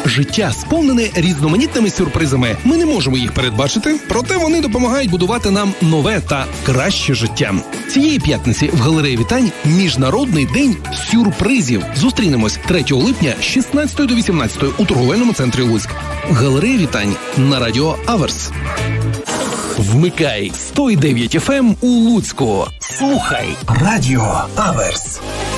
життя сповнене різноманітними сюрпризами. Ми не можемо їх передбачити, проте вони допомагають будувати нам нове та краще життя. Цієї п'ятниці в галереї Вітань Міжнародний день сюрпризів. Зустрінемось 3 липня з 16 до 18 у торговельному центрі Луцьк. Галерея Вітань на радіо Аверс. Вмикай 101,9 FM у Луцьку. Слухай радіо Аверс.